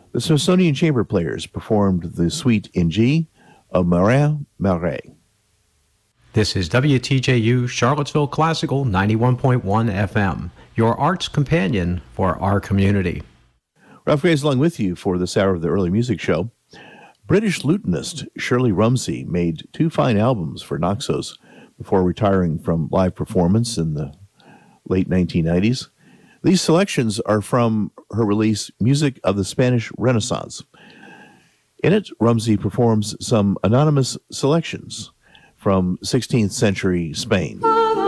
The Smithsonian Chamber Players performed the Suite in G of Marin Marais. This is WTJU Charlottesville Classical 91.1 FM, your arts companion for our community. Ralph Gray's along with you for this hour of the early music show. British lutenist Shirley Rumsey made two fine albums for Naxos before retiring from live performance in the late 1990s. These selections are from her release, Music of the Spanish Renaissance. In it, Rumsey performs some anonymous selections from 16th century Spain.